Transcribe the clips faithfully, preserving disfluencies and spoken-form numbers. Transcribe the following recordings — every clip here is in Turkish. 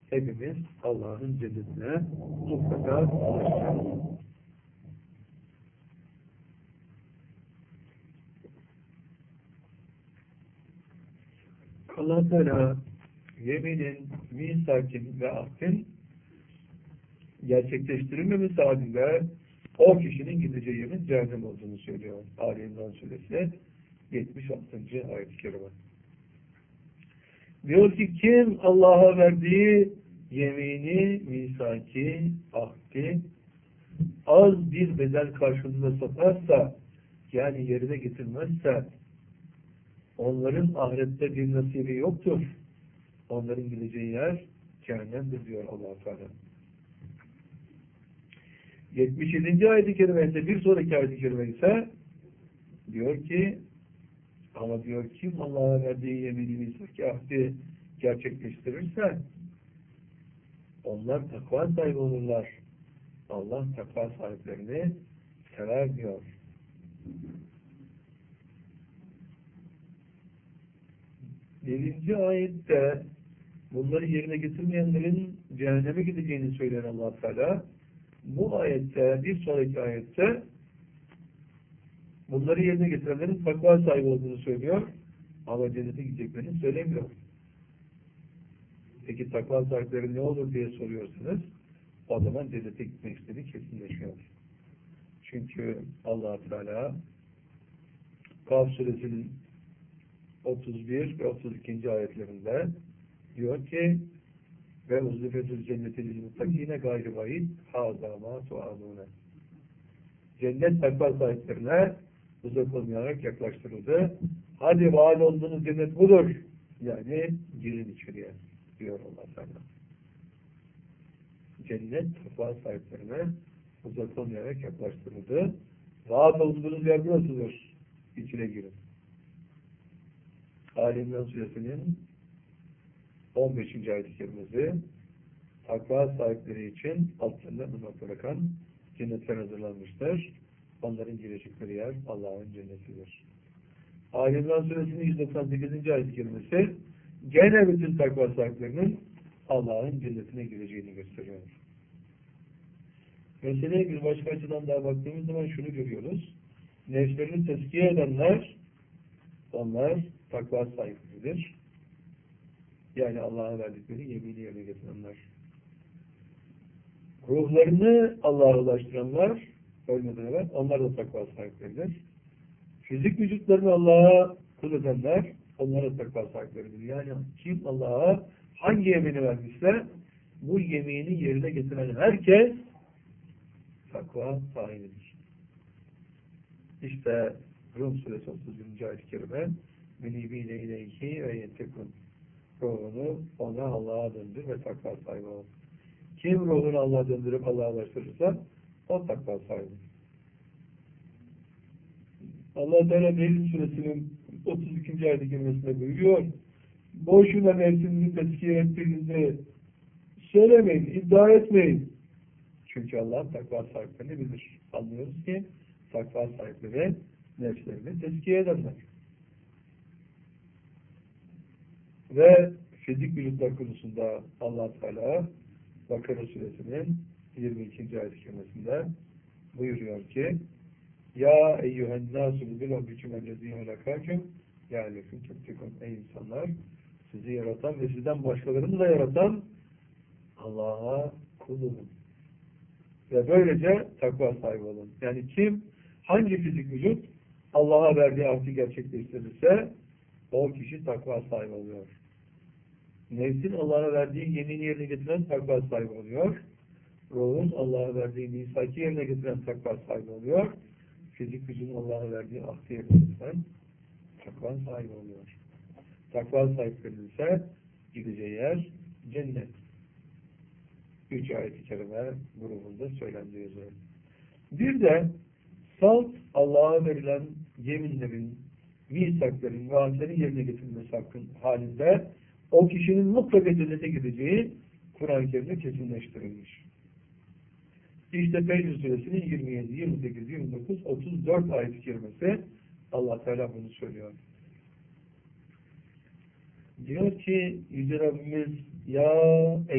hepimiz Allah'ın cennetine mutlaka ulaşacağız. Allah Teala yeminin, misakin ve ahdin gerçekleştirilmemesi halinde o kişinin gideceği yerin cehennem olduğunu söylüyor. Ali İmran Suresi yetmiş altıncı ayet-i kerime. Diyor ki kim Allah'a verdiği yemini, misaki, ahdi az bir bedel karşılığında satarsa, yani yerine getirmezse, onların ahirette bir nasibi yoktur. Onların gideceği yer cehennemdir diyor Allah-u Teala. yetmiş yedinci ayet-i kerimesinde bir sonraki ayet-i kerime ise diyor ki ama diyor kim Allah'a verdiği yemini, misaki, ahdi gerçekleştirirse onlar takva sahibi olurlar. Allah takva sahiplerini sever diyor. Birinci ayette bunları yerine getirmeyenlerin cehenneme gideceğini söyleyen Allah Teala, bu ayette, bir sonraki ayette bunları yerine getirenlerin takva sahibi olduğunu söylüyor ama cennete gideceklerini söylemiyor. Peki takva sahipleri ne olur diye soruyorsunuz, o zaman cennete gitmek istediği kesinleşiyor. Çünkü Allah Teala Kaf suresinin otuz bir ve otuz ikinci ayetlerinde diyor ki ve uzlifetül cenneti lil muttakine gayri vahid hâzâ mâ tu'ânûne. Cennet takva sahiplerine uzak olmayarak yaklaştırıldı. Hadi vaad olduğunuz cennet budur. Yani girin içeriye diyor Allah Teala. Cennet takva sahiplerine uzak olmayarak yaklaştırıldı. Vaad olduğunuz yer burasıdır. İçine girin. Ali İmran Suresinin on beşinci ayet-i kerimesi takva sahipleri için altlarında ırmak bırakan cennetler hazırlanmıştır. Onların girecekleri yer Allah'ın cennetidir. Ali İmran Suresinin yüz doksan sekizinci ayet-i kerimesi gene bütün takva sahiplerinin Allah'ın cennetine gireceğini gösteriyor. Meseleye bir başka açıdan daha baktığımız zaman şunu görüyoruz. Nefslerini tezkiye edenler onlar takva sahibidir. Yani Allah'a verdikleri yemini yerine getirenler. Ruhlarını Allah'a ulaştıranlar, ölmeden evvel, onlar da takva sahipleridir. Fizik vücutlarını Allah'a kul edenler, onlar da takva sahipleridir. Yani kim Allah'a hangi yemini vermişse, bu yemini yerine getiren herkes takva sahibidir. İşte Rum suresi otuz birinci ayet-i kerime menibine ileyhi ve yettekun. Ruhunu ona Allah'a döndür ve takva sahibi ol. Kim ruhunu Allah'a döndürüp Allah'a ulaştırırsa o takva sahibi. Allah Teala Meclis suresinin otuz ikinci ayet-i kerimesinde buyuruyor. Boşuna nefsinizi tezkiye ettiğinizi söylemeyin, iddia etmeyin. Çünkü Allah takva sahiplerini bilir. Anlıyoruz ki takva sahipleri nefslerini tezkiye ederler. Ve fizik vücutlar konusunda Allah Teala Bakara suresinin yirmi ikinci ayet-i kerimesinde buyuruyor ki ya eyyühen nâsû bil rabbiküm ellezî halakâküm ya leküm tebtekûn ey insanlar sizi yaratan ve sizden başkalarını da yaratan Allah'a kul olun. Ve böylece takva sahibi olun. Yani kim hangi fizik vücut Allah'a verdiği ahdi gerçekleştirirse o kişi takva sahibi oluyor. Nefsin Allah'a verdiği yemini yerine getiren takva sahibi oluyor. Ruhun Allah'a verdiği misaki yerine getiren takva sahibi oluyor. Fizik vücudun Allah'a verdiği ahdi yerine getiren takva sahibi oluyor. Takva sahiplerinin ise gideceği yer cennet. Üç ayet-i kerime grubunda söylendiği üzere. Bir de salt Allah'a verilen yeminlerin, misakların, vaatlerin yerine getirilmesi hakkın halinde o kişinin mutlaka cennete gideceği Kur'an-ı Kerim'de kesinleştirilmiş. İşte Fecr Suresinin yirmi yedi, yirmi sekiz, yirmi dokuz, otuz dört ayet-i kerimesi Allah Teala bunu söylüyor. Diyor ki Yüce Rabbimiz ya eyyet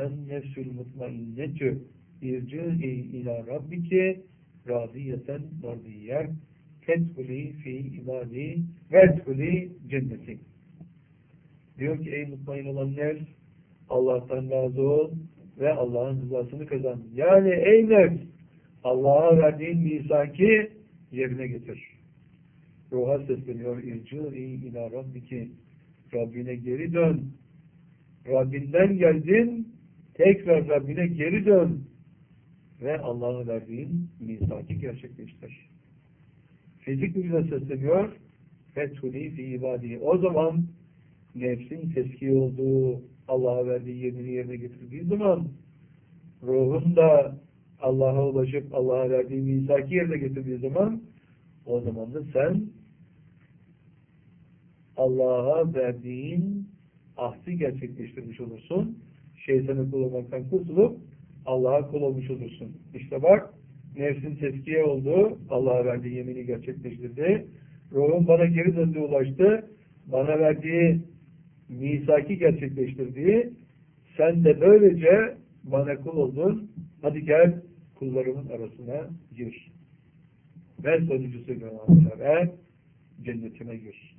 eyyühen nefsül mutmainnetü irci'i ila rabbike radiyeten mardiyye fedhuli fi ibadi vedhuli cenneti. Diyor ki ey mutmain olan nefs, Allah'tan razı ol ve Allah'ın rızasını kazan. Yani ey nefs, Allah'a verdiğin misaki yerine getir. Ruha sesleniyor. İrci'i ila rabbiki. Rabbine geri dön. Rabbinden geldin, tekrar Rabbine geri dön. Ve Allah'a verdiğin misaki gerçekleştir. Fizik gücüne sesleniyor. Fethuli fi ibadi. O zaman nefsin teskiye olduğu, Allah'a verdiği yemini yerine getirdiği zaman ruhun da Allah'a ulaşıp Allah'a verdiği misaki yerine getirdiği zaman o zaman da sen Allah'a verdiğin ahdi gerçekleştirmiş olursun. Şeytanı kul olmaktan kurtulup Allah'a kul olmuş olursun. İşte bak, nefsin teskiye oldu, Allah'a verdiği yemini gerçekleştirdi. Ruhun bana geri döndü, ulaştı. Bana verdiği misaki gerçekleştirdiği, sen de böylece bana kul oldun. Hadi gel kullarımın arasına gir. Ve sonuncusu ve cennetime gir.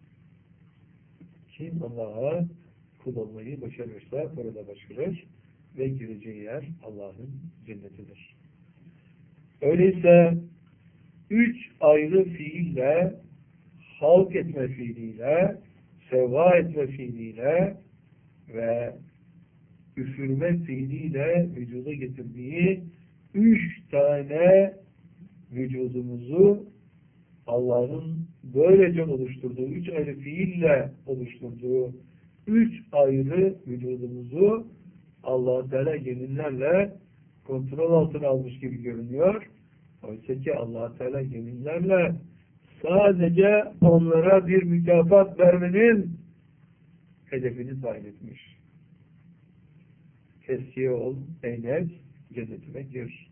Kim Allah'a kul olmayı başarırsa orada başarır ve gireceği yer Allah'ın cennetidir. Öyleyse üç ayrı fiille, halk etme fiiliyle, seva etme fiiliyle ve üfürme fiiliyle vücuda getirdiği üç tane vücudumuzu Allah'ın böylece oluşturduğu, üç ayrı fiille oluşturduğu üç ayrı vücudumuzu Allah-u Teala yeminlerle kontrol altına almış gibi görünüyor. Oysa ki Allah-u Teala yeminlerle sadece onlara bir mükafat vermenin hedefini tayin etmiş. Teskiye ol, ey nefs, cennetime gir.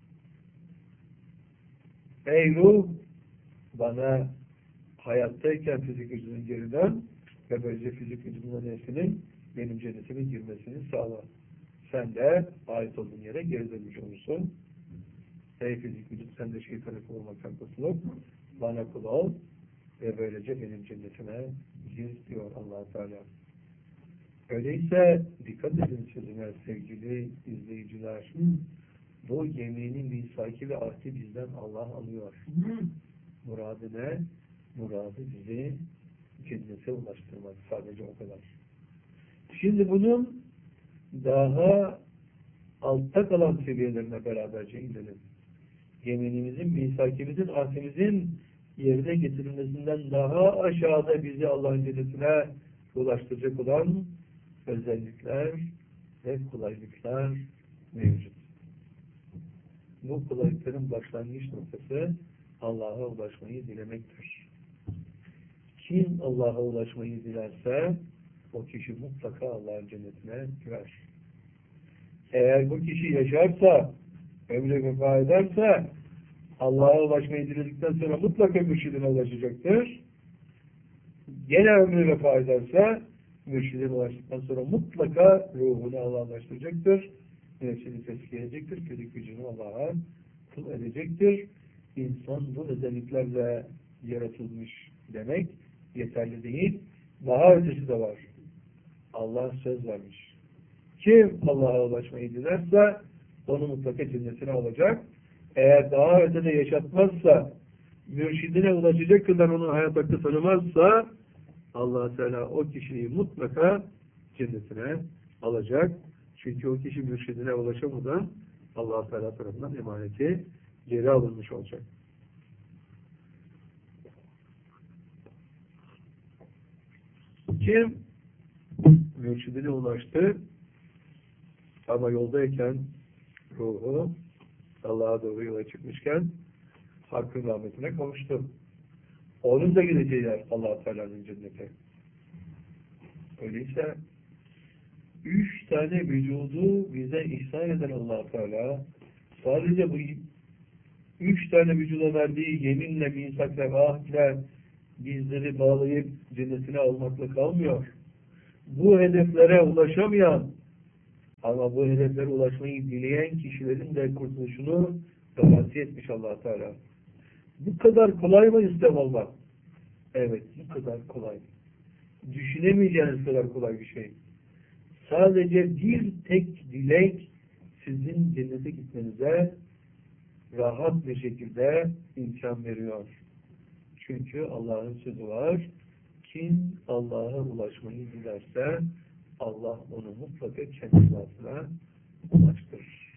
Ey ruh, bana hayattayken fizik vücudun geri dön ve böylece fizik vücudun nefsinin benim cennetime girmesini sağla. Sen de ait olduğun yere geri dönmüş olursun. Ey fizik vücut, sen de şeytanı kul olmaktan kurtulup bana kul ol ve böylece benim cennetime gir diyor Allah-u Teala. Öyleyse dikkat edin sözüne sevgili izleyiciler. Bu yemini, misaki ve ahdi bizden Allah alıyor. Muradı ne? Muradı bizi cennete ulaştırmak. Sadece o kadar. Şimdi bunun daha altta kalan seviyelerine beraberce inelim. Yeminimizin, misakimizin, ahdimizin yerine getirilmesinden daha aşağıda bizi Allah'ın cennetine ulaştıracak olan özellikler ve kolaylıklar mevcut. Bu kolaylıkların başlangıç noktası Allah'a ulaşmayı dilemektir. Kim Allah'a ulaşmayı dilerse o kişi mutlaka Allah'ın cennetine girer. Eğer bu kişi yaşarsa, ömrü vefa ederse Allah'a ulaşmayı diledikten sonra mutlaka mürşidine ulaşacaktır. Gene ömrü vefa ederse mürşidine ulaştıktan sonra mutlaka ruhunu Allah'laştıracaktır. Nefsini teskiye edecektir. Fizik gücünü Allah'a kul edecektir. İnsan bu özelliklerle yaratılmış demek yeterli değil. Daha ötesi de var. Allah söz vermiş. Kim Allah'a ulaşmayı dilerse onu mutlaka cennetine alacak. Eğer daha ötede yaşatmazsa, mürşidine ulaşacak kadar onu hayat hakkı tanımazsa Allah Teala o kişiyi mutlaka cennetine alacak. Çünkü o kişi mürşidine ulaşamadan Allah Teala tarafından emaneti geri alınmış olacak. Kim mürşidine ulaştı ama yoldayken ruhu Allah'a doğru yola çıkmışken Hakk'ın rahmetine kavuştu. Onun da gideceği yer Allah Teala'nın cenneti. Öyleyse üç tane vücudu bize ihsan eden Allah Teala sadece bu üç tane vücuda verdiği yeminle, misakla ve ahdle bizleri bağlayıp cennetine almakla kalmıyor. Bu hedeflere ulaşamayan Ama bu hedeflere ulaşmayı dileyen kişilerin de kurtuluşunu garanti etmiş Allah Teala. Bu kadar kolay mı İslam olmak? Evet, bu kadar kolay. Düşünemeyeceğiniz kadar kolay bir şey. Sadece bir tek dilek sizin cennete gitmenize rahat bir şekilde imkan veriyor. Çünkü Allah'ın sözü var. Kim Allah'a ulaşmayı dilerse Allah onu mutlaka kendi zatına ulaştırır.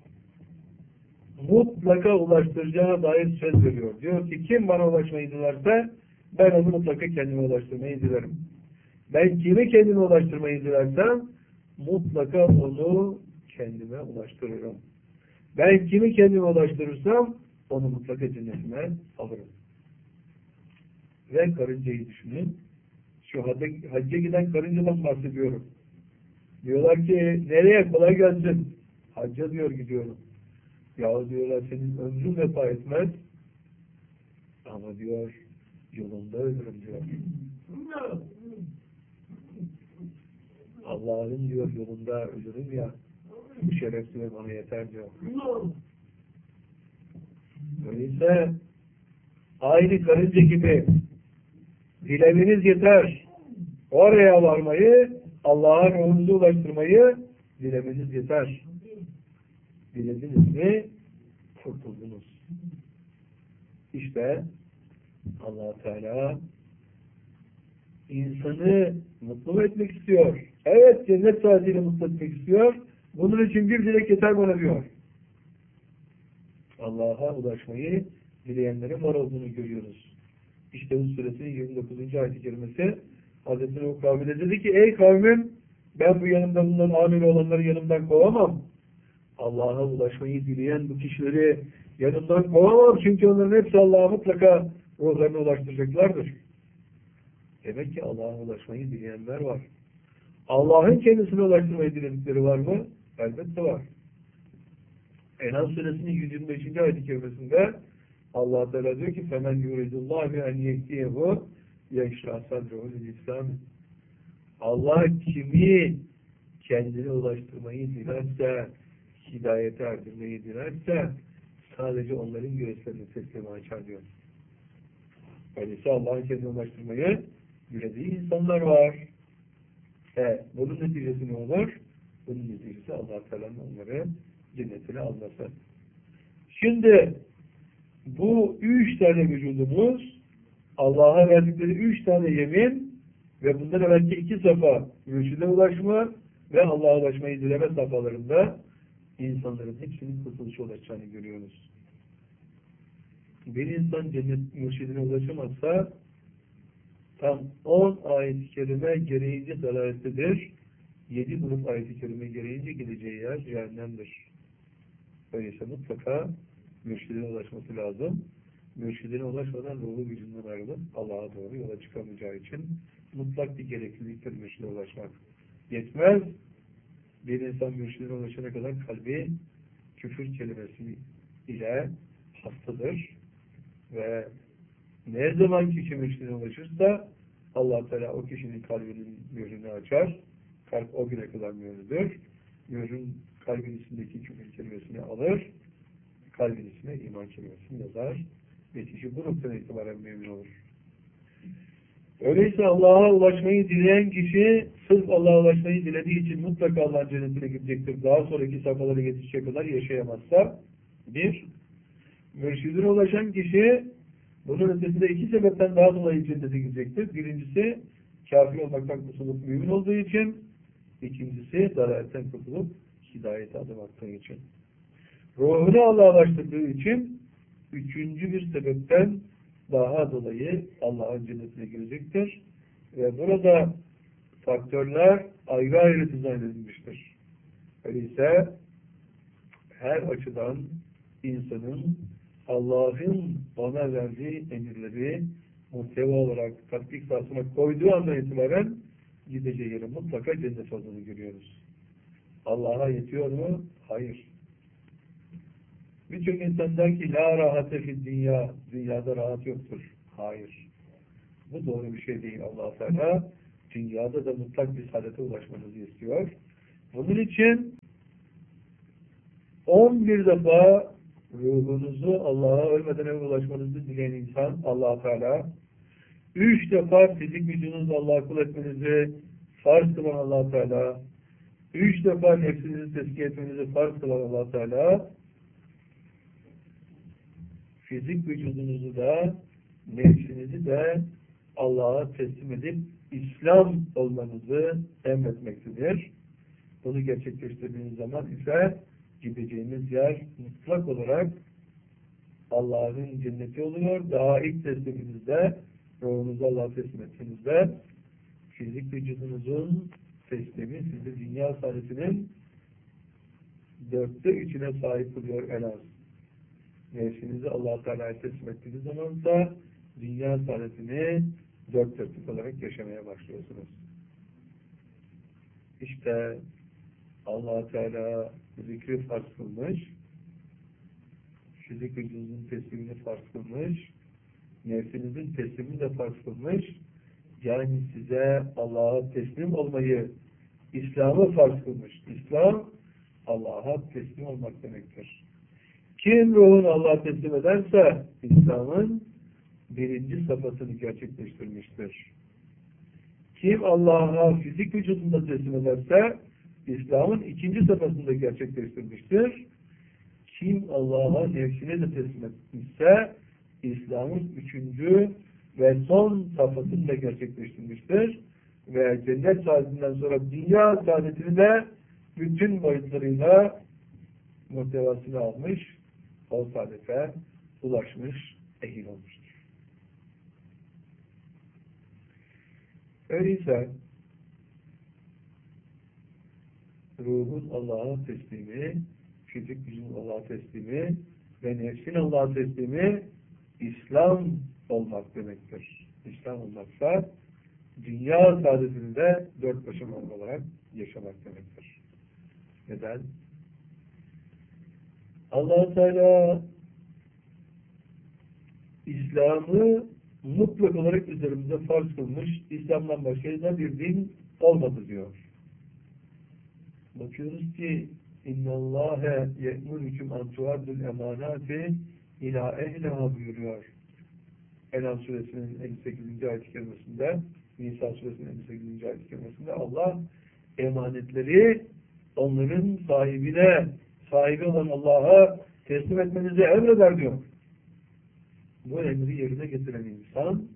Mutlaka ulaştıracağına dair söz veriyor. Diyor ki kim bana ulaşmayı dilerse ben onu mutlaka kendime ulaştırmayı dilerim. Ben kimi kendime ulaştırmayı dilersem mutlaka onu kendime ulaştırırım. Ben kimi kendime ulaştırırsam onu mutlaka cennetime alırım. Ve karıncayı düşünün. Şu hacca, hacca giden karıncadan bahsediyorum. Diyorlar ki nereye? Kolay gelsin. Hacca diyor gidiyorum. Ya diyorlar senin ömrün vefa etmez. Ama diyor yolunda ölürüm diyor. Allah'ın diyor yolunda ölürüm ya. Bu şeref diyor bana yeter diyor. Öyleyse aynı karınca gibi dilemeniz yeter. Oraya varmayı, Allah'a yolunuzu ulaştırmayı dilemeniz yeter. Dilediniz mi kurtuldunuz. İşte Allah Teala insanı mutlu etmek istiyor. Evet, cennet sahibiyle mutlu etmek istiyor. Bunun için bir dilek yeter bana diyor. Allah'a ulaşmayı dileyenlerin var olduğunu görüyoruz. İşte bu suresinin yirmi dokuzuncu ayet-i kerimesi Hazreti Nuh kavmine dedi ki ey kavmim ben bu yanımda bulunan amil olanları yanımdan kovamam. Allah'a ulaşmayı dileyen bu kişileri yanımdan kovamam. Çünkü onların hepsi Allah'a mutlaka ruhlarına ulaştıracaklardır. Demek ki Allah'a ulaşmayı dileyenler var. Allah'ın kendisine ulaştırmayı diledikleri var mı? Elbette var. En'am suresinin yüz yirmi beşinci ayet-i kerimesinde Allah Teala diyor ki فَمَنْ يُرِدُ اللّٰهِ بِاَنْ يَهْدِيَهُ يَشْرَى صَدْرُهُ لِلْإِسْلَامِ Allah kimi kendine ulaştırmayı dilerse, hidayete erdirmeyi dilerse sadece onların göğüslerini teslime açar diyor. Öyleyse Allah'ın kendine ulaştırmayı dilediği insanlar var. E, bunun neticesi ne olur? Bunun neticesi Allah Teala'nın onları cennetine alması. Şimdi bu üç tane vücudumuz Allah'a verdikleri üç tane yemin ve bundan belki iki safa mürşide ulaşma ve Allah'a ulaşmayı dileme safhalarında insanların hepsinin kurtuluşa ulaşacağını görüyoruz. Bir insan cennet mürşidine ulaşamazsa tam on ayet-i kerime gereğince dalalettedir. yedi grup ayet-i kerime gereğince gideceği yer cehennemdir. Öyleyse mutlaka mürşidine ulaşması lazım. Mürşidine ulaşmadan ruhu gücünden ayrılıp Allah'a doğru yola çıkamayacağı için mutlak bir gerekliliktir mürşidine ulaşmak. Yetmez. Bir insan mürşidine ulaşana kadar kalbi küfür kelimesi ile hastadır ve ne zaman kişi mürşidine ulaşırsa Allah Teala o kişinin kalbinin mührünü açar. Kalp o güne kadar mührüdür. Mührün kalbin içindeki küfür kelimesini alır. Kalbin içine iman kelimesini yazar. Ve kişi bu noktadan itibaren mümin olur. Öyleyse Allah'a ulaşmayı dileyen kişi sırf Allah'a ulaşmayı dilediği için mutlaka Allah'ın cennetine gidecektir. Daha sonraki safhalara yetişecek kadar yaşayamazsa bir, mürşidine ulaşan kişi bunun ötesinde iki sebepten daha dolayı cennete gidecektir. Birincisi kafir olmaktan kurtulup mümin olduğu için, ikincisi dalaletten kurtulup hidayete adım attığı için. Ruhunu Allah'a ulaştırdığı için üçüncü bir sebepten daha dolayı Allah'ın cennetine girecektir. Ve burada faktörler ayrı ayrı dizayn edilmiştir. Öyleyse her açıdan insanın Allah'ın ona verdiği emirleri muhteva olarak tatbik sahasına koyduğu andan itibaren gideceği yere mutlaka cennet olduğunu görüyoruz. Allah'a yetiyor mu? Hayır. Birçok insan der ki la rahate fid dünya, dünyada rahat yoktur. Hayır. Bu doğru bir şey değil. Allah-u Teala dünyada da mutlak bir saadete ulaşmanızı istiyor. Bunun için on bir defa ruhunuzu Allah'a ölmeden evvel ulaşmanızı dileyen insan Allah Teala, üç defa fizik vücudunuzu Allah'a kul etmenizi farz kılan Allah Teala, üç defa nefsinizi tezkiye etmenizi farz kılan Allah Teala, fizik vücudunuzu da nefsinizi de Allah'a teslim edip İslam olmanızı emretmektedir. Bunu gerçekleştirdiğiniz zaman ise gideceğiniz yer mutlak olarak Allah'ın cenneti oluyor. Daha ilk tesliminizde, ruhunuzu Allah'a teslim ettiğinizde fizik vücudunuzun teslimi sizi dünya saadetinin dörtte üçüne sahip oluyor en az. Nefsinizi Allah-u Teala'ya teslim ettiğiniz zaman da dünya saadetini dört dörtlük olarak yaşamaya başlıyorsunuz. İşte Allah-u Teala zikri farz kılmış, fizik vücudunuzun teslimini farz kılmış, nefsinizin teslimini de farz kılmış. Yani size Allah'a teslim olmayı, İslam'ı farz kılmış. İslam, Allah'a teslim olmak demektir. Kim ruhunu Allah'a teslim ederse, İslam'ın birinci safhasını gerçekleştirmiştir. Kim Allah'a fizik vücudunda teslim ederse, İslam'ın ikinci safhasını da gerçekleştirmiştir. Kim Allah'a nefsine de teslim etmişse, İslam'ın üçüncü ve son safhasını da gerçekleştirmiştir. Ve cennet saadetinden sonra dünya saadetini de bütün boyutlarıyla muhtevasını almış, o saadete ulaşmış, ehil olmuştur. Öyleyse ruhun Allah'a teslimi, fizik gücün Allah'a teslimi ve nefsin Allah'a teslimi İslam olmak demektir. İslam olmaksa dünya saadetinde dört başamak olarak yaşamak demektir. Neden? Allah-u Teala İslam'ı mutlak olarak üzerimize farz kılmış, İslam'dan başka bir din olmadı diyor. Bakıyoruz ki اِنَّ اللّٰهَ يَأْمُرُكُمْ اَنْ تُعَدُّ الْاَمَانَاتِ اِلâ اَهْلَهَا buyuruyor. En'am suresinin elli sekizinci ayet-i kerimesinde, Nisa suresinin elli sekizinci ayet-i kerimesinde Allah emanetleri onların sahibine, sahibi olan Allah'a teslim etmenizi emreder diyor. Bu emri yerine getiren insan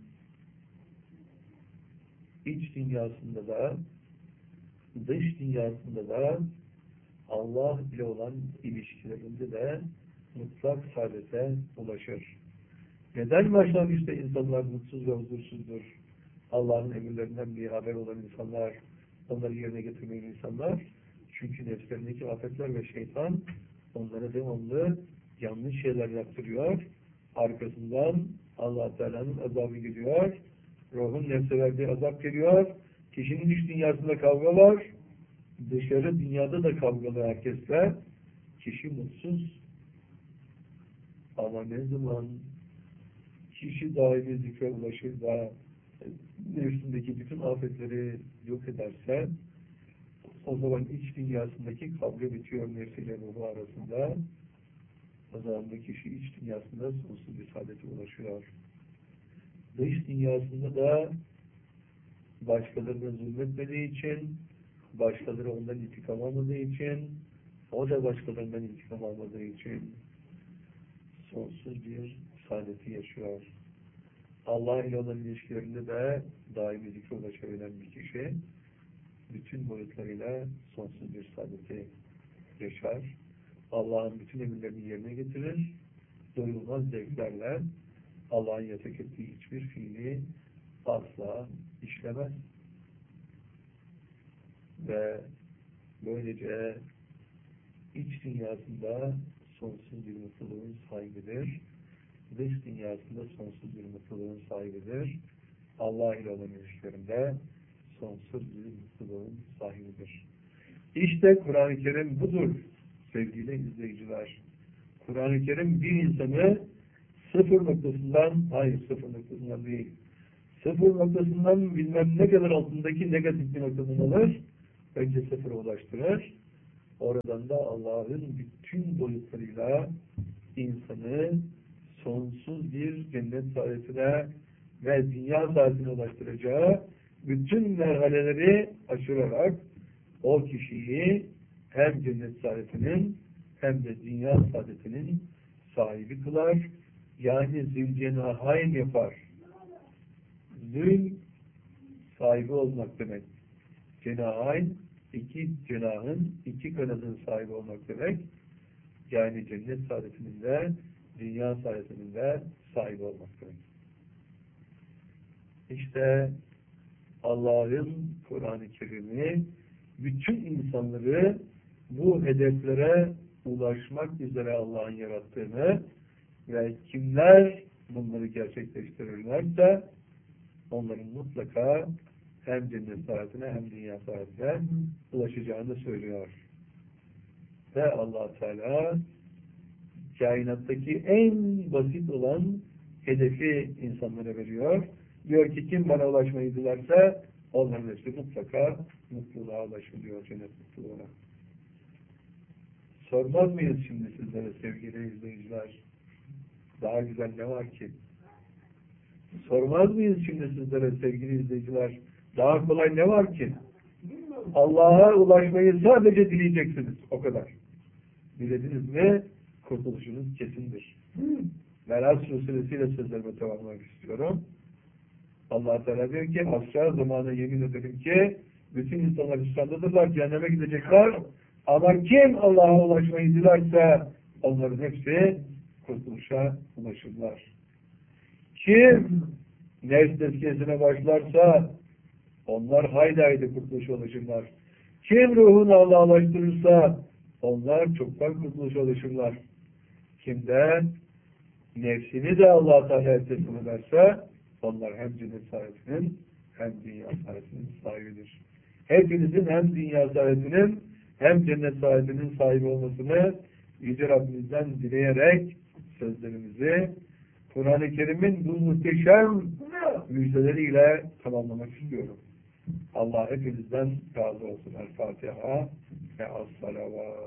iç dünyasında da dış dünyasında da Allah ile olan ilişkilerinde de mutlak saadete ulaşır. Neden başlangıçta insanlar mutsuz ve huzursuzdur? Allah'ın emirlerinden bir haber olan insanlar, onları yerine getirmeyen insanlar. Çünkü nefslerindeki afetler ve şeytan onlara devamlı yanlış şeyler yaptırıyor. Arkasından Allah Teala'nın azabı geliyor. Ruhun nefse verdiği azap geliyor. Kişinin iç dünyasında kavga var. Dışarı dünyada da kavgalı herkesle. Kişi mutsuz. Ama ne zaman kişi daimi zikre ulaşır da nefsindeki bütün afetleri yok ederse o zaman iç dünyasındaki kavga bitiyor nefsiyle ruhu arasında. O zaman da kişi iç dünyasında sonsuz bir saadete ulaşıyor. Dış dünyasında da başkalarına zulmetmediği için, başkaları ondan intikam almadığı için, o da başkalarından intikam almadığı için sonsuz bir saadeti yaşıyor. Allah ile olan ilişkilerinde de daimi zikre ulaşabilen bir kişi bütün boyutlarıyla sonsuz bir saadeti yaşar. Allah'ın bütün emirlerini yerine getirir. Doyulmaz zevklerle Allah'ın yasak ettiği hiçbir fiili asla işlemez. Ve böylece iç dünyasında sonsuz bir mutluluğun sahibidir. Dış dünyasında sonsuz bir mutluluğun sahibidir. Allah ile olan ilişkilerinde sonsuz bir mutluluğun sahibidir. İşte Kur'an-ı Kerim budur sevgili izleyiciler. Kur'an-ı Kerim bir insanı sıfır noktasından, hayır sıfır noktasından değil, sıfır noktasından bilmem ne kadar altındaki negatif bir noktadan alır, önce sıfıra ulaştırır. oradan da Allah'ın bütün boyutlarıyla insanı sonsuz bir cennet saadetine ve dünya saadetine ulaştıracağı bütün merhaleleri aşırarak o kişiyi hem cennet saadetinin hem de dünya saadetinin sahibi kılar. Yani zülcenahayn yapar. Zül sahibi olmak demek. Cenahayn iki cenahın, iki kanadın sahibi olmak demek. Yani cennet saadetinin de dünya saadetinin de sahibi olmak demek. İşte Allah'ın Kur'an-ı Kerim'i bütün insanları bu hedeflere ulaşmak üzere Allah'ın yarattığını ve kimler bunları gerçekleştirirlerse onların mutlaka hem cennet saadetine hem dünya saadetine ulaşacağını söylüyor. Ve Allah Teala kainattaki en basit olan hedefi insanlara veriyor. Diyor ki kim bana ulaşmayı dilerse onların hepsi mutlaka mutluluğa ulaşır diyor, cennet mutluluğuna. Sormaz mıyız şimdi sizlere sevgili izleyiciler? Daha güzel ne var ki? Sormaz mıyız şimdi sizlere sevgili izleyiciler? Daha kolay ne var ki? Allah'a ulaşmayı sadece dileyeceksiniz. O kadar. Dilediniz mi kurtuluşunuz kesindir. Melas suresiyle sözlerime tamamlamak istiyorum. Allah Teala diyor ki asra zamanı yemin ederim ki bütün insanlar hüsrandadırlar, cehenneme gidecekler. Ama kim Allah'a ulaşmayı dilerse onların hepsi kurtuluşa ulaşırlar. Kim nefs tezkiyesine başlarsa onlar haydi haydi kurtuluşa ulaşırlar. Kim ruhunu Allah'a ulaştırırsa onlar çoktan kurtuluşa ulaşırlar. Kim de nefsini de Allah Teala'ya teslim ederse onlar hem cennet sahibinin hem dünya sahibinin sahibidir. Hepinizin hem dünya sahibinin hem cennet sahibinin sahibi olmasını Yüce Rabbimizden dileyerek sözlerimizi Kur'an-ı Kerim'in bu muhteşem müjdeleriyle tamamlamak istiyorum. Allah hepinizden razı olsun. El Fatiha ve as-salavat.